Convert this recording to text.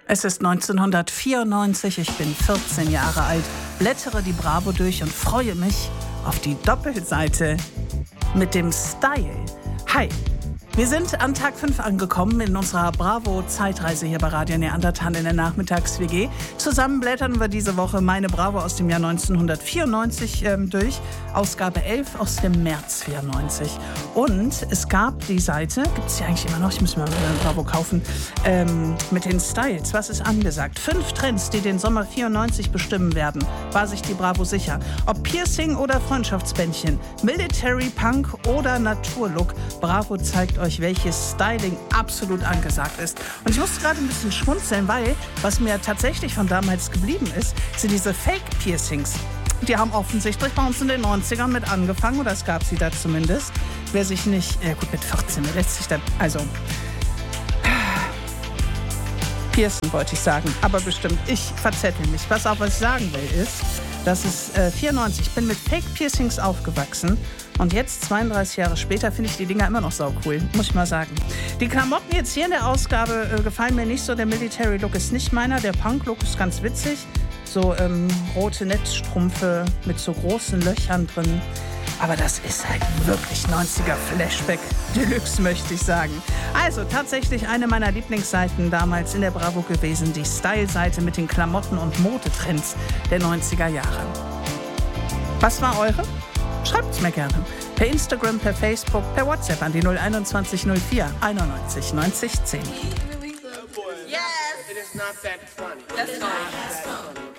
Es ist 1994, ich bin 14 Jahre alt, blättere die Bravo durch und freue mich auf die Doppelseite mit dem Style. Hi, wir sind an Tag 5 angekommen in unserer Bravo-Zeitreise hier bei Radio Neandertal in der Nachmittags-WG. Zusammen blättern wir diese Woche meine Bravo aus dem Jahr 1994 durch, Ausgabe 11 aus dem März 94. Und es gab die Seite, gibt es ja eigentlich immer noch, ich muss mir mal eine Bravo kaufen, mit den Styles, was ist angesagt? 5 Trends, die den Sommer 94 bestimmen werden, war sich die Bravo sicher. Ob Piercing oder Freundschaftsbändchen, Military, Punk oder Naturlook, Bravo zeigt euch, welches Styling absolut angesagt ist. Und ich musste gerade ein bisschen schmunzeln, weil, was mir tatsächlich von damals geblieben ist, sind diese Fake-Piercings. Die haben offensichtlich bei uns in den 90ern mit angefangen, oder es gab sie da zumindest. Wer sich nicht, gut, mit 14 lässt sich da, also piercen wollte ich sagen, aber bestimmt, ich verzettel mich. Was ich sagen will ist, dass es 94, ich bin mit Fake-Piercings aufgewachsen und jetzt, 32 Jahre später, finde ich die Dinger immer noch saucool, muss ich mal sagen. Die Klamotten jetzt hier in der Ausgabe gefallen mir nicht so, der Military-Look ist nicht meiner, der Punk-Look ist ganz witzig, so rote Netzstrümpfe mit so großen Löchern drin. Aber das ist halt wirklich 90er Flashback Deluxe, möchte ich sagen. Also tatsächlich eine meiner Lieblingsseiten damals in der Bravo gewesen, die Style-Seite mit den Klamotten und Modetrends der 90er Jahre. Was war eure? Schreibt es mir gerne. Per Instagram, per Facebook, per WhatsApp an die 021 04 91 90 10. Yes! It is not that funny. That's funny.